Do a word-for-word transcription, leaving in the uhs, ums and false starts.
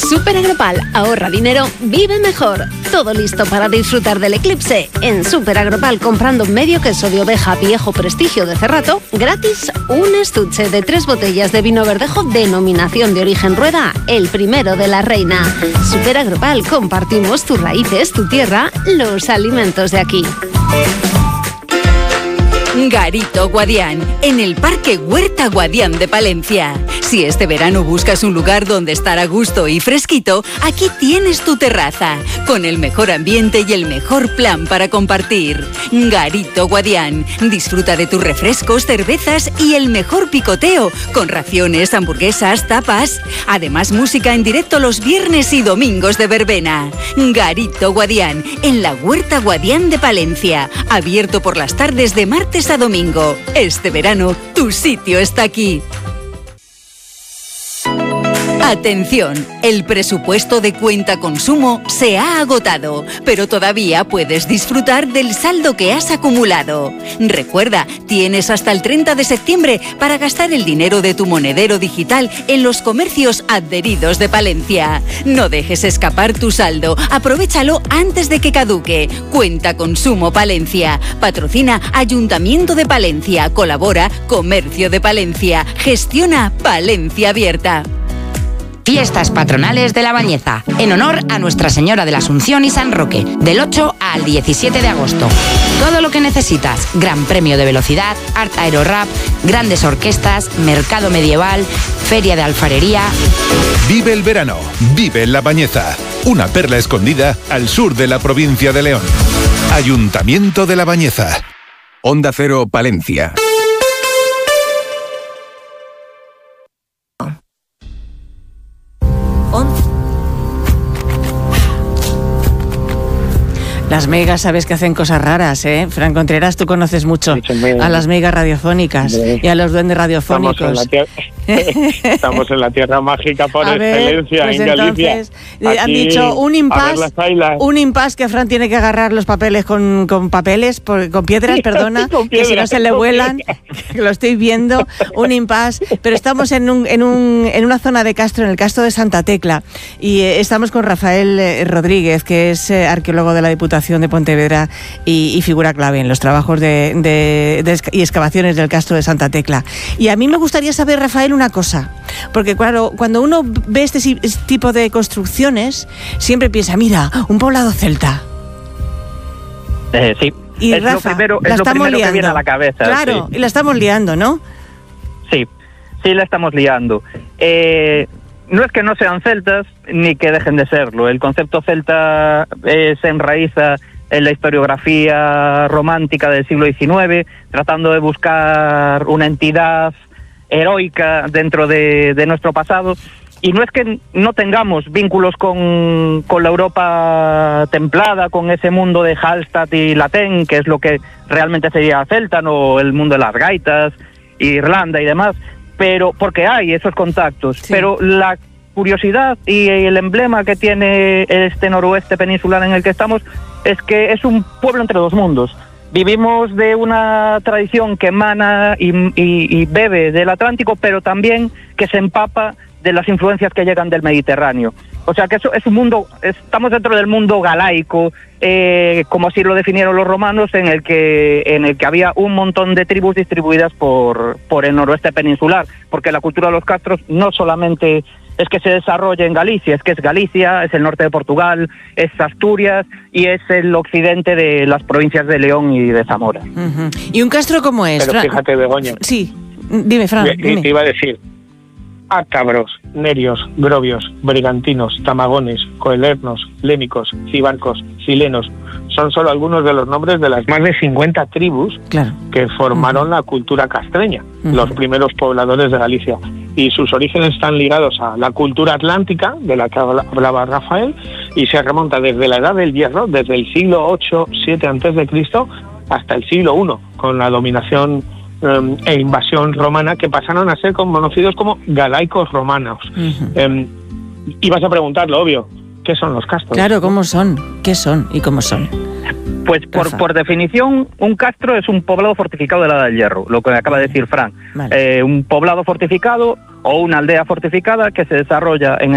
Super Agropal, ahorra dinero, vive mejor. Todo listo para disfrutar del eclipse. En Super Agropal, comprando medio queso de oveja viejo prestigio de Cerrato, gratis un estuche de tres botellas de vino verdejo denominación de origen Rueda, el primero de la reina. Super Agropal, compartimos tus raíces, tu tierra, los alimentos de aquí. Garito Guadián, en el Parque Huerta Guadián de Palencia. Si este verano buscas un lugar donde estar a gusto y fresquito, aquí tienes tu terraza, con el mejor ambiente y el mejor plan para compartir. Garito Guadián, disfruta de tus refrescos, cervezas y el mejor picoteo, con raciones, hamburguesas, tapas. Además, música en directo los viernes y domingos de verbena. Garito Guadián, en la Huerta Guadián de Palencia, abierto por las tardes de martes a domingo. Este verano, tu sitio está aquí. Atención, el presupuesto de cuenta consumo se ha agotado, pero todavía puedes disfrutar del saldo que has acumulado. Recuerda, tienes hasta el treinta de septiembre para gastar el dinero de tu monedero digital en los comercios adheridos de Palencia. No dejes escapar tu saldo, aprovéchalo antes de que caduque. Cuenta Consumo Palencia. Patrocina Ayuntamiento de Palencia. Colabora Comercio de Palencia. Gestiona Palencia Abierta. Fiestas patronales de La Bañeza, en honor a Nuestra Señora de la Asunción y San Roque, del ocho al diecisiete de agosto. Todo lo que necesitas: gran premio de velocidad, art aerorap, grandes orquestas, mercado medieval, feria de alfarería. Vive el verano, vive en La Bañeza, una perla escondida al sur de la provincia de León. Ayuntamiento de La Bañeza. Onda Cero Palencia. Las megas, sabes que hacen cosas raras, ¿eh? Fran Contreras, tú conoces mucho a las megas radiofónicas de... y a los duendes radiofónicos. Estamos en la tierra, Estamos en la tierra mágica por a excelencia, ver, pues en entonces, Galicia. Han dicho un impasse, un impasse que Fran tiene que agarrar los papeles con, con papeles, por, con piedras, perdona, con piedras, que si no se le vuelan, que lo estoy viendo, un impasse, pero estamos en, un, en, un, en una zona de Castro, en el Castro de Santa Tecla, y eh, estamos con Rafael eh, Rodríguez, que es eh, arqueólogo de la Diputación de Pontevedra y, y figura clave en los trabajos de, de, de y excavaciones del Castro de Santa Tecla. Y a mí me gustaría saber, Rafael, una cosa, porque claro, cuando uno ve este, este tipo de construcciones, siempre piensa, mira, un poblado celta. Eh, sí. Y es Rafa, lo primero, la es lo estamos primero liando. que viene a la cabeza. Claro, sí. Y la estamos liando, ¿no? Sí, sí la estamos liando. Eh... No es que no sean celtas, ni que dejen de serlo. El concepto celta eh, se enraiza en la historiografía romántica del siglo diecinueve, tratando de buscar una entidad heroica dentro de, de nuestro pasado. Y no es que no tengamos vínculos con, con la Europa templada, con ese mundo de Hallstatt y Latén, que es lo que realmente sería celta, no el mundo de las gaitas, Irlanda y demás, pero porque hay esos contactos, sí. Pero la curiosidad y el emblema que tiene este noroeste peninsular en el que estamos es que es un pueblo entre dos mundos. Vivimos de una tradición que emana y, y, y bebe del Atlántico, pero también que se empapa de las influencias que llegan del Mediterráneo. O sea que eso es un mundo, estamos dentro del mundo galaico, eh, como así lo definieron los romanos, en el que en el que había un montón de tribus distribuidas por, por el noroeste peninsular, porque la cultura de los castros no solamente es que se desarrolle en Galicia, es que es Galicia, es el norte de Portugal, es Asturias y es el occidente de las provincias de León y de Zamora. Uh-huh. ¿Y un castro cómo es? Pero Fran? fíjate, Begoña. Sí, dime, Fran. Dime. Te iba a decir, ácabros, nerios, grovios, brigantinos, tamagones, coelernos, lémicos, cibarcos, silenos, son solo algunos de los nombres de las más de cincuenta tribus claro. que formaron uh-huh. la cultura castreña, uh-huh. los primeros pobladores de Galicia. Y sus orígenes están ligados a la cultura atlántica, de la que hablaba Rafael, y se remonta desde la Edad del Hierro, desde el siglo ocho siete antes de Cristo, hasta el siglo primero, con la dominación Um, e invasión romana, que pasaron a ser conocidos como galaicos romanos. Uh-huh. Um, y vas a preguntarlo, obvio, ¿qué son los castros? Claro, ¿cómo son? ¿Qué son y cómo son? Pues por, por definición, un castro es un poblado fortificado de la Edad del Hierro, lo que acaba de decir Fran. Vale. Eh, un poblado fortificado o una aldea fortificada que se desarrolla en